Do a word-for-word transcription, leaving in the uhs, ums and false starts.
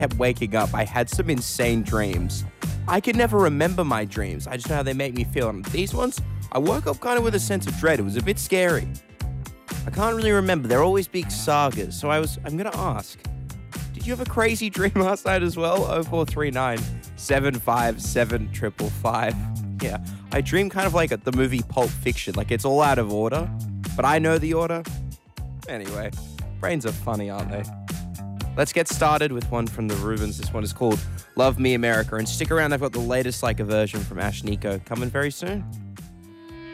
kept waking up, I had some insane dreams. I could never remember my dreams. I just know how they make me feel. And these ones, I woke up kind of with a sense of dread. It was a bit scary. I can't really remember. They're always big sagas. So I was, I'm going to ask, did you have a crazy dream last night as well? oh four three nine, seven five seven, five five five. Yeah, I dream kind of like the movie Pulp Fiction. Like it's all out of order, but I know the order. Anyway, brains are funny, aren't they? Let's get started with one from the Rubens. This one is called Love Me America. And stick around, I've got the latest like a version from Ash Nico coming very soon.